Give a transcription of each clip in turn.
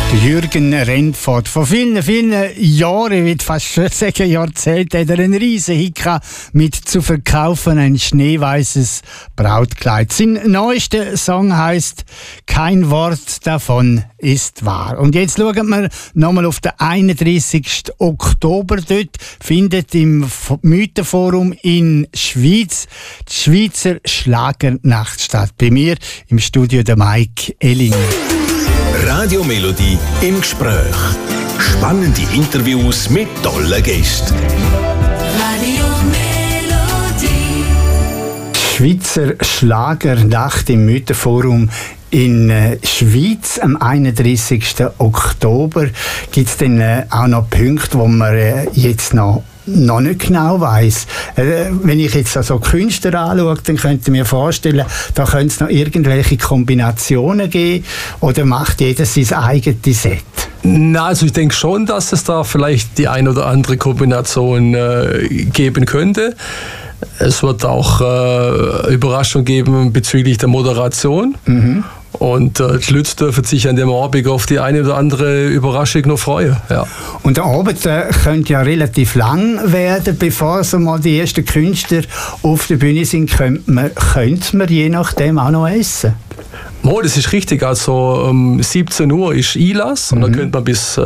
Jürgen Rennfort. Vor vielen, vielen Jahren, ich würde fast schon sagen Jahrzehnten, hat er einen riesen Hit mit «Zu verkaufen ein schneeweißes Brautkleid». Sein neuester Song heisst «Kein Wort davon ist wahr». Und jetzt schauen wir nochmal auf den 31. Oktober. Dort findet im Mythenforum in Schwyz die Schweizer Schlagernacht statt. Bei mir im Studio der Mike Ellinger. Radio Melodie im Gespräch. Spannende Interviews mit tollen Gästen. Radio Melodie. Schweizer Schlagernacht im Mythenforum in Schwyz am 31. Oktober. Gibt es denn auch noch Punkte, wo man jetzt noch nicht genau weiss. Wenn ich jetzt also Künstler anschaue, dann könnte ich mir vorstellen, da könnte es noch irgendwelche Kombinationen geben oder macht jeder sein eigenes Set? Na, also ich denke schon, dass es da vielleicht die ein oder andere Kombination geben könnte. Es wird auch Überraschung geben bezüglich der Moderation. Mhm. Und die Leute dürfen sich an dem Abend auf die eine oder andere Überraschung noch freuen. Ja. Und der Abend könnte ja relativ lang werden, bevor so mal die ersten Künstler auf der Bühne sind. Könnte man je nachdem auch noch essen? Oh, das ist richtig. Also 17 Uhr ist Einlass und dann könnte man bis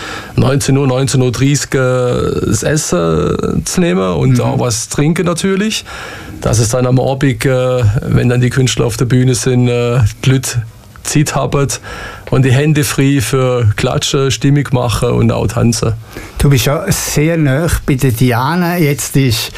19 Uhr, 19.30 Uhr das Essen zu nehmen und auch was trinken natürlich. Dass es dann am Abend, wenn dann die Künstler auf der Bühne sind, die Leute Zeit haben und die Hände frei für Klatschen, Stimmung machen und auch tanzen. Du bist ja sehr nah bei der Diana. Jetzt ist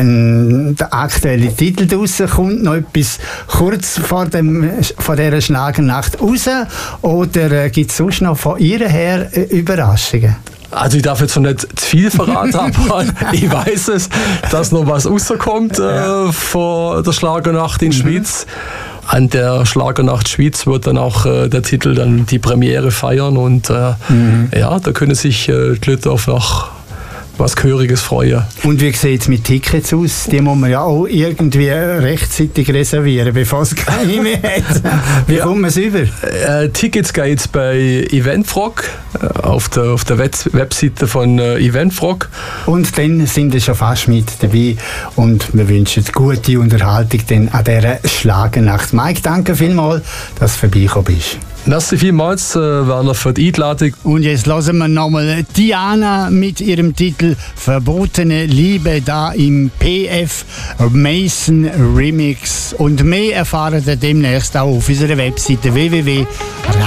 der aktuelle Titel draussen. Kommt noch etwas kurz vor dieser Schlagernacht raus? Oder gibt es sonst noch von ihr her Überraschungen? Also ich darf jetzt noch nicht zu viel verraten, aber ich weiß es, dass noch was rauskommt vor der Schlagernacht in Schwyz. An der Schlagernacht Schwyz wird dann auch der Titel dann die Premiere feiern und ja, da können sich die Leute auf noch was Gehöriges freuen. Und wie sieht es mit Tickets aus? Die muss man ja auch irgendwie rechtzeitig reservieren, bevor es keine mehr hat. Wie kommt man es über? Tickets gibt es bei Eventfrog, auf der Webseite von Eventfrog. Und dann sind wir schon fast mit dabei und wir wünschen gute Unterhaltung dann an dieser Schlagernacht. Mike, danke vielmals, dass du vorbeigekommen bist. Merci vielmals, Werner, für die Einladung. Und jetzt hören wir nochmal Diana mit ihrem Titel «Verbotene Liebe» da im PF Mason Remix. Und mehr erfahren ihr demnächst auch auf unserer Webseite www.radiomelodie.ch.